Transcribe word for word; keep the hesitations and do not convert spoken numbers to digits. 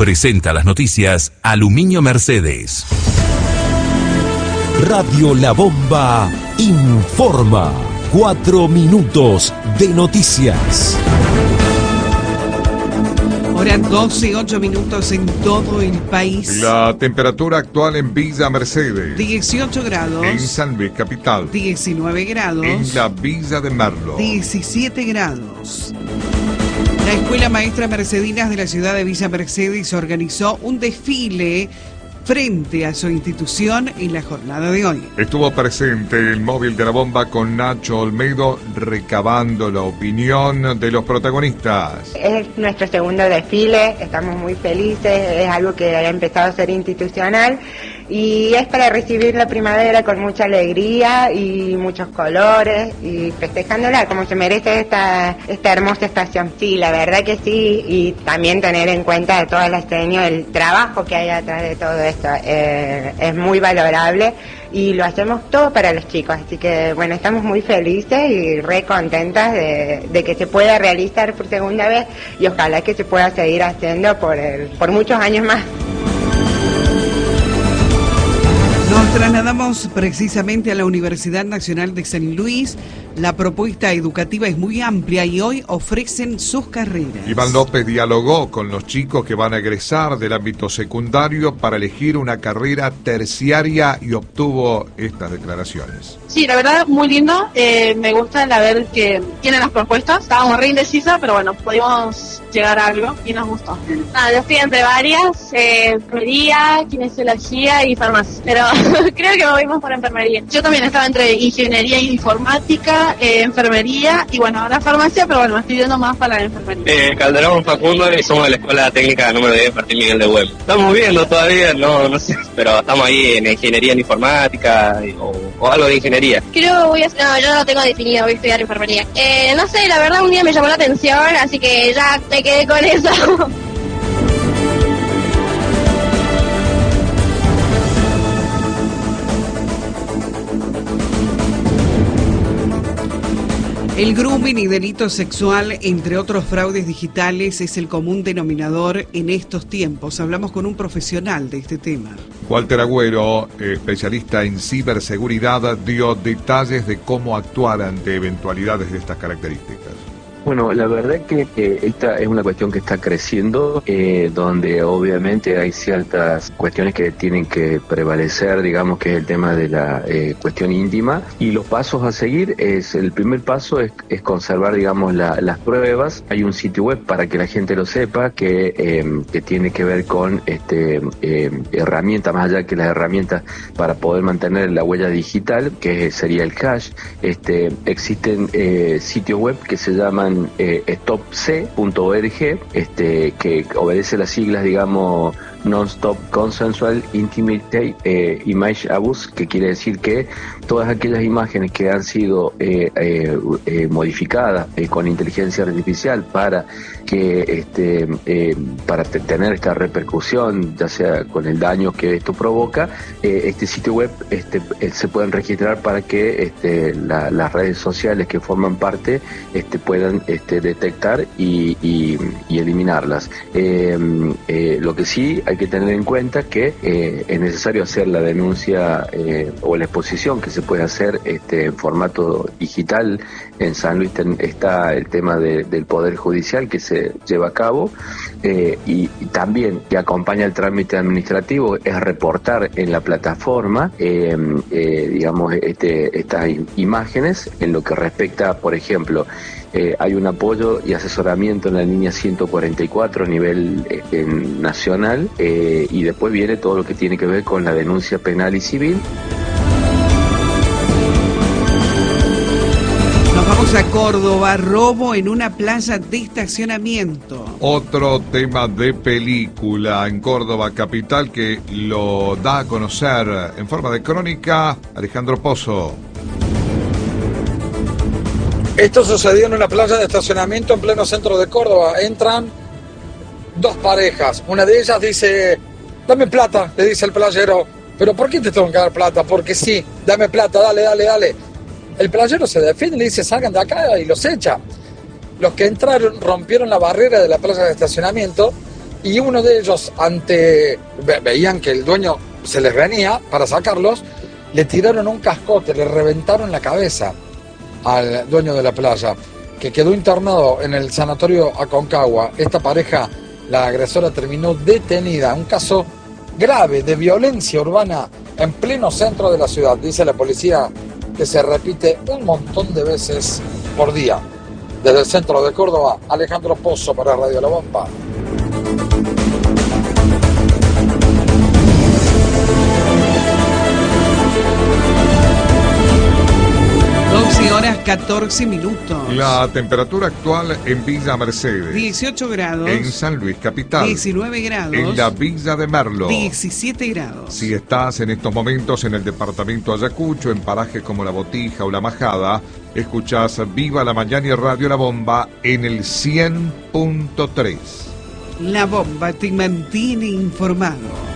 Presenta las noticias Aluminio Mercedes. Radio La Bomba informa. Cuatro minutos de noticias. Ahora doce, ocho minutos en todo el país. La temperatura actual en Villa Mercedes. dieciocho grados. En San Luis Capital. diecinueve grados. En la Villa de Merlo. diecisiete grados. La Escuela Maestra Mercedinas de la ciudad de Villa Mercedes organizó un desfile frente a su institución en la jornada de hoy. Estuvo presente el móvil de la bomba con Nacho Olmedo recabando la opinión de los protagonistas. Es nuestro segundo desfile, estamos muy felices, es algo que ha empezado a ser institucional y es para recibir la primavera con mucha alegría y muchos colores y festejándola como se merece esta, esta hermosa estación. Sí, la verdad que sí, y también tener en cuenta de todas las señas el trabajo que hay atrás de todo esto. Eh, es muy valorable y lo hacemos todo para los chicos, así que bueno, estamos muy felices y re contentas de, de que se pueda realizar por segunda vez y ojalá que se pueda seguir haciendo por, el, por muchos años más. Nos trasladamos precisamente a la Universidad Nacional de San Luis. La propuesta educativa es muy amplia y hoy ofrecen sus carreras. Iván López dialogó con los chicos que van a egresar del ámbito secundario para elegir una carrera terciaria y obtuvo estas declaraciones. Sí, la verdad, muy lindo. Eh, me gusta la ver que tienen las propuestas. Estábamos re indecisa, pero bueno, pudimos llegar a algo y nos gustó. Ah, yo estoy entre varias, eh, enfermería, kinesiología y farmacia, pero creo que me voy más por enfermería. Yo también estaba entre ingeniería informática, eh, enfermería y bueno, ahora farmacia, pero bueno, me estoy yendo más para la enfermería. Eh, Calderón Facundo y somos de la Escuela Técnica número diez, Martín Miguel de Güell. Estamos viendo todavía, no, no sé, pero estamos ahí en ingeniería en informática o, o algo de ingeniería. Creo voy a... No, yo no lo tengo definido, voy a estudiar enfermería. Eh, no sé, la verdad un día me llamó la atención, así que ya me quedé con eso. El grooming y delito sexual, entre otros fraudes digitales, es el común denominador en estos tiempos. Hablamos con un profesional de este tema. Walter Agüero, especialista en ciberseguridad, dio detalles de cómo actuar ante eventualidades de estas características. Bueno, la verdad que, que esta es una cuestión que está creciendo, eh, donde obviamente hay ciertas cuestiones que tienen que prevalecer, digamos que es el tema de la eh, cuestión íntima, y los pasos a seguir es, el primer paso es, es conservar, digamos, la, las pruebas. Hay un sitio web para que la gente lo sepa que, eh, que tiene que ver con este eh, herramientas, más allá que las herramientas para poder mantener la huella digital, que sería el hash. Este, existen eh, sitios web que se llaman Eh, stop c punto org, este, que obedece las siglas, digamos, Non-Stop Consensual Intimate eh, Image Abuse, que quiere decir que todas aquellas imágenes que han sido eh, eh, eh, modificadas eh, con inteligencia artificial para que este eh, para te, tener esta repercusión, ya sea con el daño que esto provoca, eh, este sitio web este, eh, se pueden registrar para que este, la, las redes sociales que forman parte este, puedan este, detectar y, y, y eliminarlas. Eh, eh, lo que sí hay que tener en cuenta que eh, es necesario hacer la denuncia eh, o la exposición que se puede hacer este, en formato digital. En San Luis ten, está el tema de, del Poder Judicial que se lleva a cabo eh, y, y también que acompaña el trámite administrativo es reportar en la plataforma eh, eh, digamos este, estas imágenes en lo que respecta, por ejemplo, Eh, hay un apoyo y asesoramiento en la línea ciento cuarenta y cuatro a nivel eh, en nacional eh, y después viene todo lo que tiene que ver con la denuncia penal y civil. Nos vamos a Córdoba, robo en una playa de estacionamiento. Otro tema de película en Córdoba capital que lo da a conocer en forma de crónica Alejandro Pozo. Esto sucedió en una playa de estacionamiento en pleno centro de Córdoba. Entran dos parejas. Una de ellas dice, dame plata, le dice el playero. ¿Pero por qué te tengo que dar plata? Porque sí, dame plata, dale, dale, dale. El playero se defiende y le dice, salgan de acá, y los echa. Los que entraron rompieron la barrera de la playa de estacionamiento y uno de ellos, ante ve, veían que el dueño se les venía para sacarlos, le tiraron un cascote, le reventaron la cabeza al dueño de la playa, que quedó internado en el sanatorio Aconcagua. Esta pareja, la agresora, terminó detenida. Un caso grave de violencia urbana en pleno centro de la ciudad. Dice la policía que se repite un montón de veces por día. Desde el centro de Córdoba, Alejandro Pozo para Radio La Bomba. doce horas catorce minutos. La temperatura actual en Villa Mercedes. dieciocho grados. En San Luis Capital. diecinueve grados. En la Villa de Merlo. diecisiete grados. Si estás en estos momentos en el departamento Ayacucho, en parajes como La Botija o La Majada, escuchás Viva la Mañana y Radio La Bomba en el cien punto tres. La Bomba te mantiene informado.